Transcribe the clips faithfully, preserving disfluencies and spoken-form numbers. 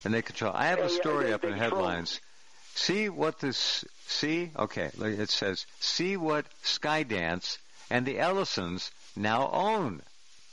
And they control. I have a story they, up they in control. headlines. See what this, see, okay, it says, see what Skydance and the Ellisons now own.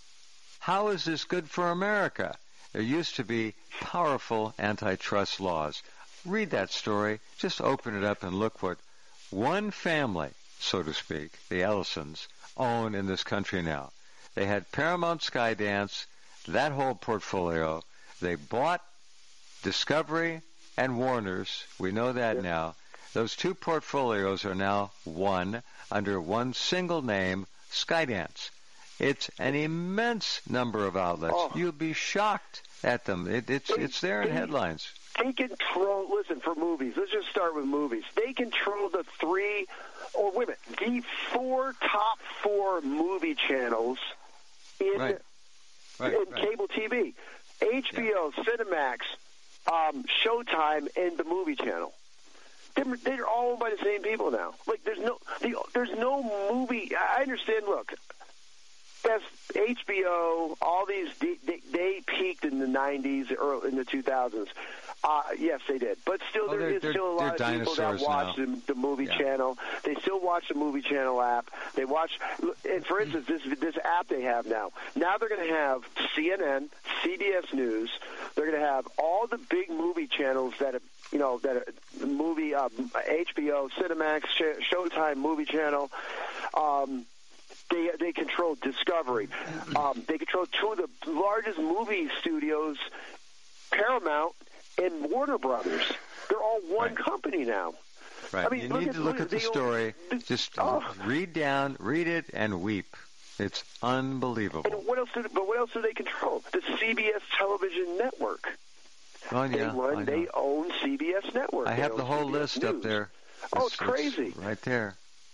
How is this good for America? There used to be powerful antitrust laws. Read that story. Just open it up and look what one family, so to speak, the Ellisons, own in this country now. They had Paramount Skydance, that whole portfolio. They bought Discovery and Warner's. We know that yeah. now. Those two portfolios are now one under one single name, Skydance. It's an immense number of outlets. Oh. You'll be shocked at them. It, it's they, it's there in they, headlines. They control, listen, for movies, let's just start with movies. They control the three, or wait a minute, the four top four movie channels in, right. Right, in right. cable T V. H B O, yeah. Cinemax, um, Showtime, and the movie channel. They're, they're all owned by the same people now. Like, there's no, the, there's no movie, I understand, look, that's H B O, all these, they, they peaked in the nineties, early in the two thousands. Uh, yes, they did. But still, oh, there is still a lot of people that watch the, the movie yeah. channel. They still watch the movie channel app. They watch, and for instance, this this app they have now. Now they're going to have C N N, C B S News. They're going to have all the big movie channels that are, you know, that are movie, um, H B O, Cinemax, Showtime, movie channel. Um, They they control Discovery. Um, they control two of the largest movie studios, Paramount and Warner Brothers. They're all one right. company now. Right. I mean, you look need at, to look at the story. Own, Just oh. read down, read it, and weep. It's unbelievable. And what else? Do, but what else do they control? The C B S television network. Oh yeah, they run. I They know. own C B S network. I they have the whole C B S list News. up there. Oh, it's, it's crazy. It's right there.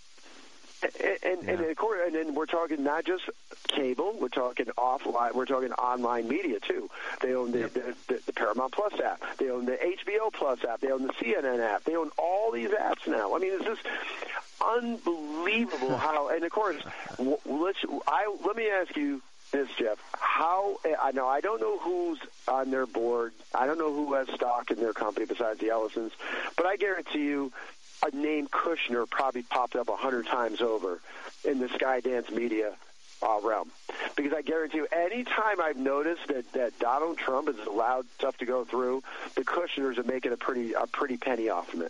And, and, yeah. and, of course, and then we're talking not just cable, we're talking offline, we're talking online media too. They own the, yep. the, the, the Paramount Plus app, they own the H B O Plus app, they own the C N N app, they own all these apps now. I mean, it's just unbelievable how. And of course, let's. I let me ask you this, Jeff. How I know I don't know who's on their board. I don't know who has stock in their company besides the Ellisons, but I guarantee you, a name Kushner probably popped up a hundred times over in the Skydance media uh, realm. Because I guarantee you, any time I've noticed that, that Donald Trump has allowed stuff to go through, the Kushners are making a pretty a pretty penny off of it.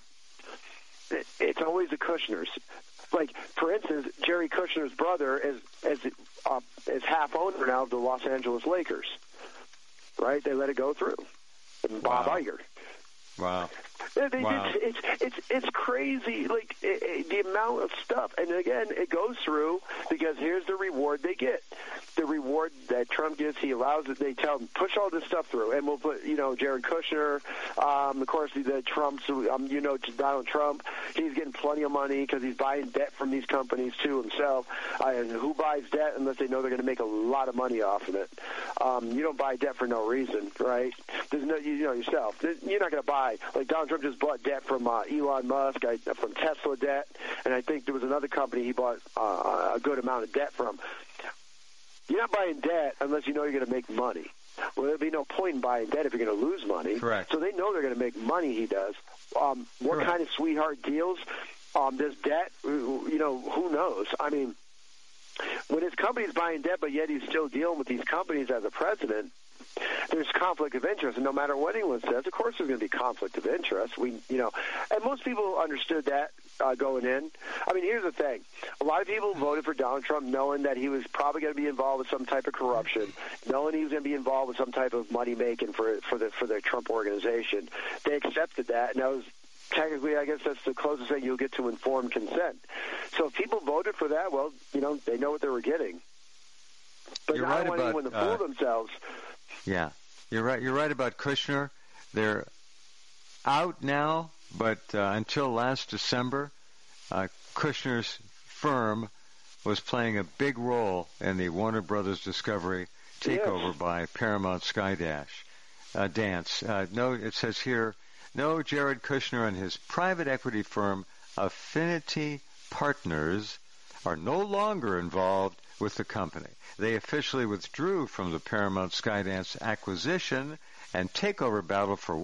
it it's always the Kushners. Like, for instance, Jerry Kushner's brother is is, uh, is half owner now of the Los Angeles Lakers. Right? They let it go through. And Bob wow. Iger. Wow. They, they, wow. It's, it's it's it's crazy, like it, it, the amount of stuff. And again, it goes through because here's the reward they get. The reward that Trump gets, he allows it. They tell him push all this stuff through, and we'll put you know Jared Kushner, um, of course the Trumps, um, you know Donald Trump. He's getting plenty of money because he's buying debt from these companies too himself. Uh, and who buys debt unless they know they're going to make a lot of money off of it? Um, you don't buy debt for no reason, right? There's no you know yourself. You're not going to buy like Donald Trump just bought debt from uh, Elon Musk, I, from Tesla debt, and I think there was another company he bought uh, a good amount of debt from. You're not buying debt unless you know you're going to make money. Well, there'd be no point in buying debt if you're going to lose money. Correct. So they know they're going to make money, he does. Um, what Correct. kind of sweetheart deals? Um, does debt, you know, who knows? I mean, when his company's buying debt, but yet he's still dealing with these companies as a president, there's conflict of interest, and no matter what anyone says, of course there's going to be conflict of interest. We, you know, and most people understood that uh, going in. I mean, here's the thing: a lot of people voted for Donald Trump knowing that he was probably going to be involved with some type of corruption, knowing he was going to be involved with some type of money making for for the for the Trump organization. They accepted that, and that was technically, I guess that's the closest thing you'll get to informed consent. So if people voted for that, well, you know, they know what they were getting. But You're I right don't want about, anyone to uh, fool themselves. Yeah, you're right. You're right about Kushner. They're out now, but uh, until last December, uh, Kushner's firm was playing a big role in the Warner Brothers Discovery takeover Yes. by Paramount Skydash uh, Dance. Uh, no, it says here, no, Jared Kushner and his private equity firm Affinity Partners are no longer involved with the company. They officially withdrew from the Paramount Skydance acquisition and takeover battle for